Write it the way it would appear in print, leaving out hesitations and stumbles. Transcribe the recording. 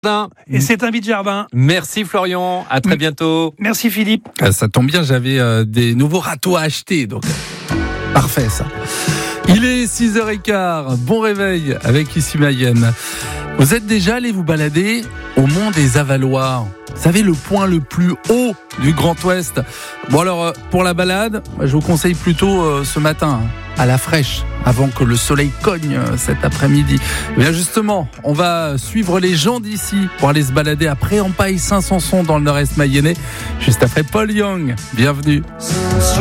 Et c'est un Vite-Jardin. Merci Florian, à très bientôt. Merci Philippe. Ça tombe bien, j'avais des nouveaux râteaux à acheter, donc parfait ça. Il est 6h15, bon réveil avec ici Mayenne. Vous êtes déjà allé vous balader au mont des Avaloirs? Vous savez, le point le plus haut du Grand Ouest. Bon alors, pour la balade, je vous conseille plutôt ce matin, à la fraîche, avant que le soleil cogne cet après-midi. Bien justement, on va suivre les gens d'ici pour aller se balader à Pré-en-Pail, Saint-Sanson dans le nord-est mayennais, juste après Paul Young. Bienvenue.